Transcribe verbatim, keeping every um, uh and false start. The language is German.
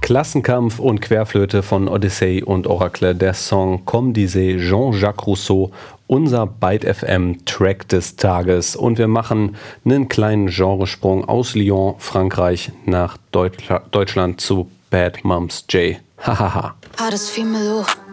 Klassenkampf und Querflöte von Odyssey und Oracle, der Song Comme disait Jean-Jacques Rousseau, unser Byte F M Track des Tages. Und wir machen einen kleinen Genresprung aus Lyon, Frankreich, nach Deutschla- Deutschland zu Bad Moms J. Hahaha. Ah, das fiel mir hoch.